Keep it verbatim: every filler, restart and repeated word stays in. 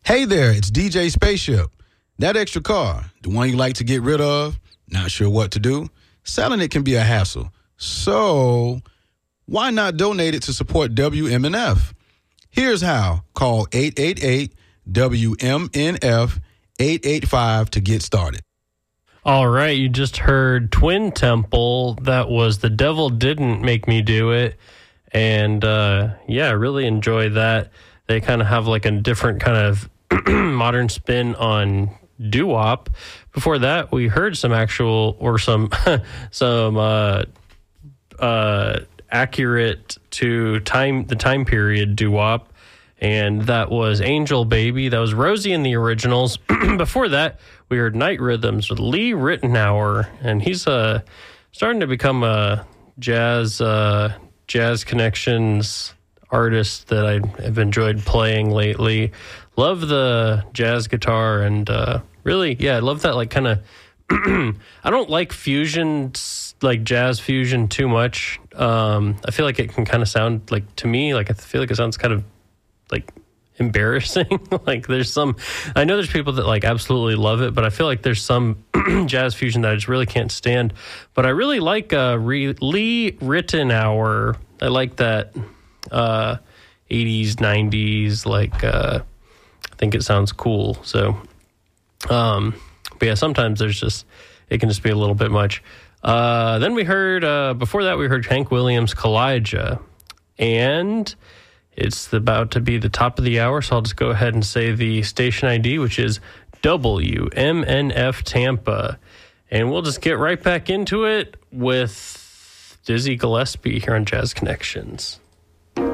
Hey there, it's D J Spaceship. That extra car, the one you like to get rid of, not sure what to do? Selling it can be a hassle. So why not donate it to support W M N F? Here's how. Call eight eight eight W M N F eight eight five to get started. All right, you just heard Twin Temple. That was The Devil Didn't Make Me Do It. And uh, yeah, I really enjoy that. They kind of have like a different kind of modern spin on doo-wop. Before that, we heard some actual or some some uh, uh, accurate to time the time period doo-wop, and that was Angel Baby. That was Rosie in the Originals. Before that, we heard Night Rhythms with Lee Ritenour, and he's uh, starting to become a jazz uh, jazz connections artist that I have enjoyed playing lately. Love the jazz guitar and uh, really, yeah, I love that like kind of, I don't like fusion, like jazz fusion too much. Um, I feel like it can kind of sound like, to me, like I feel like it sounds kind of like embarrassing. Like there's some, I know there's people that like absolutely love it, but I feel like there's some jazz fusion that I just really can't stand. But I really like uh, Re- Lee Ritenour. I like that uh, eighties, nineties, like, uh, I think it sounds cool. So, um, but yeah, sometimes there's just, it can just be a little bit much. Uh, then we heard, uh, before that, we heard Hank Williams' Kalijah. And it's about to be the top of the hour, so I'll just go ahead and say the station I D, which is W M N F Tampa. And we'll just get right back into it with Dizzy Gillespie here on Jazz Connections.